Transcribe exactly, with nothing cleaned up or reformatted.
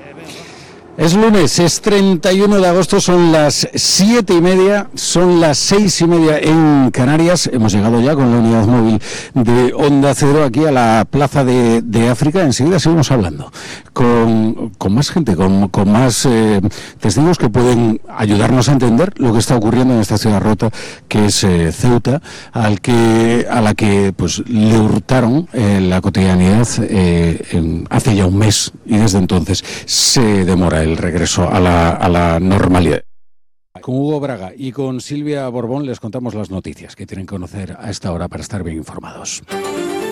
Es lunes, es treinta y uno de agosto, son las siete y media, son las seis y media en Canarias. Hemos llegado ya con la unidad móvil de Onda Cero aquí a la Plaza de, de África. Enseguida seguimos hablando con, con más gente, con, con más eh, testigos que pueden ayudarnos a entender lo que está ocurriendo en esta ciudad rota que es eh, Ceuta, al que, a la que pues le hurtaron eh, la cotidianidad eh, en, hace ya un mes, y desde entonces se demora el regreso a la, a la normalidad. Con Hugo Braga y con Silvia Borbón les contamos las noticias que tienen que conocer a esta hora para estar bien informados.